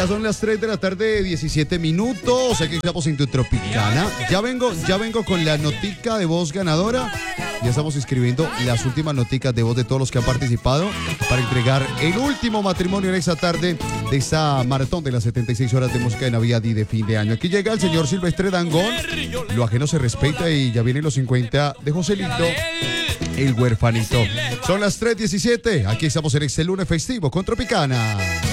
Ya son las 3 de la tarde, 17 minutos. Aquí estamos en tu Tropicana. Ya vengo con la notica de voz ganadora. Ya estamos inscribiendo las últimas noticas de voz de todos los que han participado para entregar el último matrimonio en esta tarde de esta maratón de las 76 horas de música de Navidad y de fin de año. Aquí llega el señor Silvestre Dangond. Lo ajeno se respeta y ya vienen los 50 de Joselito, el huerfanito. Son las 3:17. Aquí estamos en este lunes festivo con Tropicana.